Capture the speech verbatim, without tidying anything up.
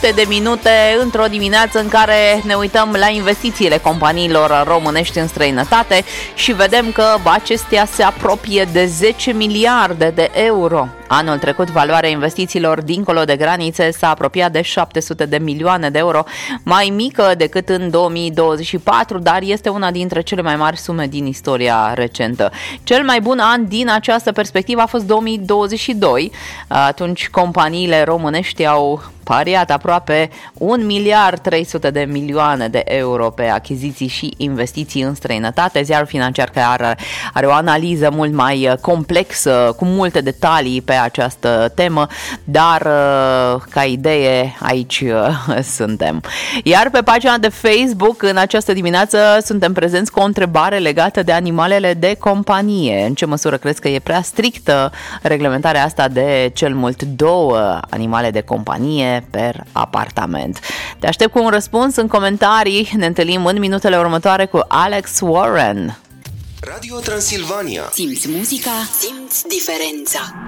șapte de minute într-o dimineață în care ne uităm la investițiile companiilor românești în străinătate și vedem că acestea se apropie de zece miliarde de euro. Anul trecut, valoarea investițiilor dincolo de granițe s-a apropiat de șapte sute de milioane de euro, mai mică decât în două mii douăzeci și patru, dar este una dintre cele mai mari sume din istoria recentă. Cel mai bun an din această perspectivă a fost două mii douăzeci și doi. Atunci companiile românești au pariat aproape un miliard trei sute de milioane de euro pe achiziții și investiții în străinătate. Ziarul Financiar are, are o analiză mult mai complexă, cu multe detalii pe această temă, dar ca idee aici suntem. Iar pe pagina de Facebook în această dimineață suntem prezenți cu o întrebare legată de animalele de companie. În ce măsură crezi că e prea strictă reglementarea asta de cel mult două animale de companie per apartament? Te aștept cu un răspuns în comentarii. Ne întâlnim în minutele următoare cu Alex Warren. Radio Transilvania. Simți muzica, simți diferența.